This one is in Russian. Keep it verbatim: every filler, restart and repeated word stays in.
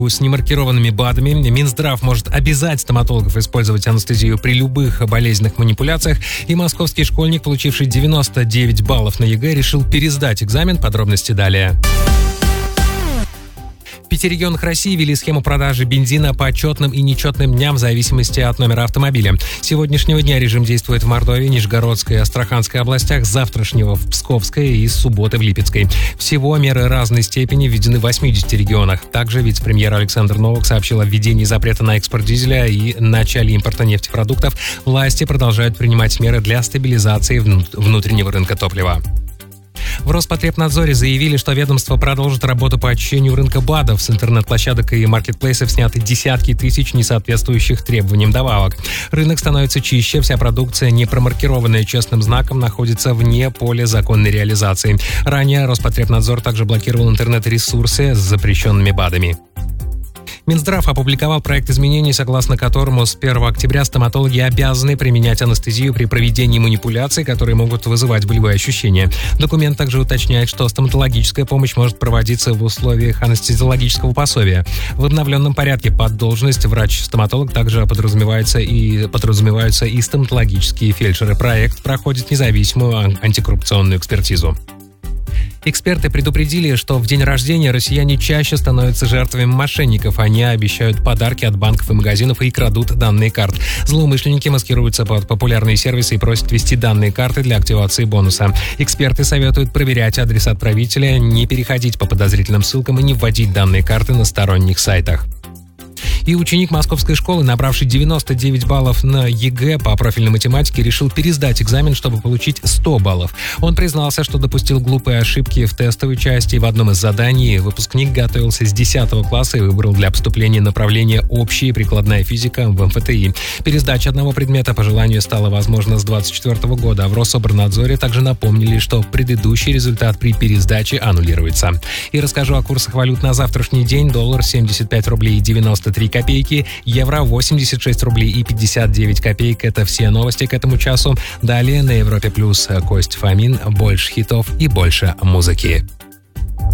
с немаркированными БАДами. Минздрав может обязать стоматологов использовать анестезию при любых болезненных манипуляциях. И московский школьник, получивший девяносто девять баллов на ЕГЭ, решил пересдать экзамен. Подробности далее. В пяти регионах России ввели схему продажи бензина по четным и нечетным дням в зависимости от номера автомобиля. С сегодняшнего дня режим действует в Мордовии, Нижегородской и Астраханской областях, с завтрашнего в Псковской и с субботы в Липецкой. Всего меры разной степени введены в восьмидесяти регионах. Также вице-премьер Александр Новак сообщил о введении запрета на экспорт дизеля и начале импорта нефтепродуктов. Власти продолжают принимать меры для стабилизации внутреннего рынка топлива. В Роспотребнадзоре заявили, что ведомство продолжит работу по очищению рынка БАДов. С интернет-площадок и маркетплейсов сняты десятки тысяч несоответствующих требованиям добавок. Рынок становится чище, вся продукция, не промаркированная честным знаком, находится вне поля законной реализации. Ранее Роспотребнадзор также блокировал интернет-ресурсы с запрещенными БАДами. Минздрав опубликовал проект изменений, согласно которому с первого октября стоматологи обязаны применять анестезию при проведении манипуляций, которые могут вызывать болевые ощущения. Документ также уточняет, что стоматологическая помощь может проводиться в условиях анестезиологического пособия. В обновленном порядке под должность врач-стоматолог также подразумевается и, подразумеваются и стоматологические фельдшеры. Проект проходит независимую антикоррупционную экспертизу. Эксперты предупредили, что в день рождения россияне чаще становятся жертвами мошенников. Они обещают подарки от банков и магазинов и крадут данные карт. Злоумышленники маскируются под популярные сервисы и просят ввести данные карты для активации бонуса. Эксперты советуют проверять адрес отправителя, не переходить по подозрительным ссылкам и не вводить данные карты на сторонних сайтах. И ученик московской школы, набравший девяносто девять баллов на ЕГЭ по профильной математике, решил пересдать экзамен, чтобы получить сто баллов. Он признался, что допустил глупые ошибки в тестовой части. В одном из заданий выпускник готовился с десятого класса и выбрал для поступления направление «Общая и прикладная физика» в эм эф тэ и. Пересдача одного предмета по желанию стала возможна с двадцать четвёртого года. А в Рособорнадзоре также напомнили, что предыдущий результат при пересдаче аннулируется. И расскажу о курсах валют на завтрашний день. Доллар семьдесят пять рублей и девяносто три копейки, евро восемьдесят шесть рублей и пятьдесят девять копеек. Это все новости к этому часу. Далее на Европе Плюс Кость Фомин. Больше хитов и больше музыки.